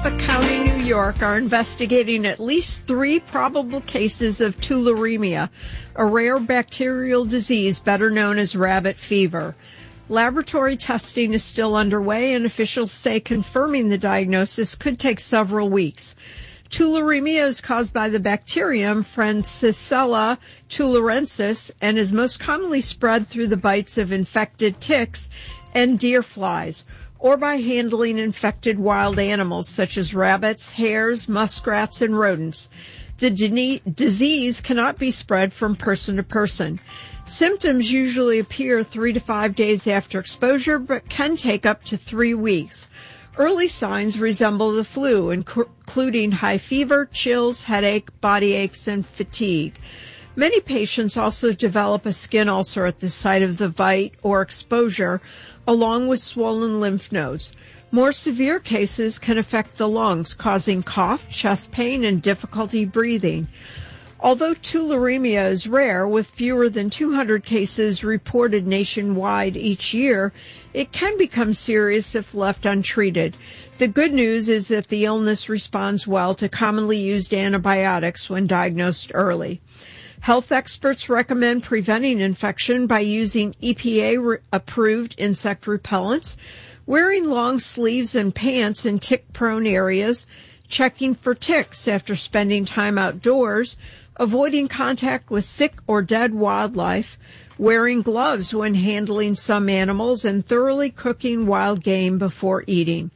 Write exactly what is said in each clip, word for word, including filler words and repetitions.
Suffolk County, New York, are investigating at least three probable cases of tularemia, a rare bacterial disease better known as rabbit fever. Laboratory testing is still underway, and officials say confirming the diagnosis could take several weeks. Tularemia is caused by the bacterium Francisella tularensis and is most commonly spread through the bites of infected ticks and deer flies, or by handling infected wild animals such as rabbits, hares, muskrats, and rodents. The de- disease cannot be spread from person to person. Symptoms usually appear three to five days after exposure, but can take up to three weeks. Early signs resemble the flu, including high fever, chills, headache, body aches, and fatigue. Many patients also develop a skin ulcer at the site of the bite or exposure, along with swollen lymph nodes. More severe cases can affect the lungs, causing cough, chest pain, and difficulty breathing. Although tularemia is rare, with fewer than two hundred cases reported nationwide each year, it can become serious if left untreated. The good news is that the illness responds well to commonly used antibiotics when diagnosed early. Health experts recommend preventing infection by using E P A-approved insect repellents, wearing long sleeves and pants in tick-prone areas, checking for ticks after spending time outdoors, avoiding contact with sick or dead wildlife, wearing gloves when handling some animals, and thoroughly cooking wild game before eating.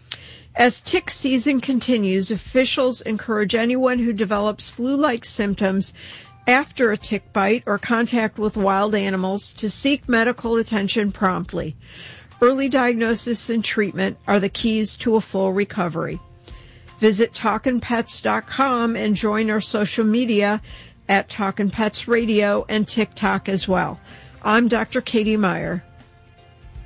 As tick season continues, officials encourage anyone who develops flu-like symptoms after a tick bite or contact with wild animals to seek medical attention promptly. Early diagnosis and treatment are the keys to a full recovery. Visit talkin pets dot com and join our social media at Talkin' Pets Radio and TikTok as well. I'm Doctor Katie Meyer.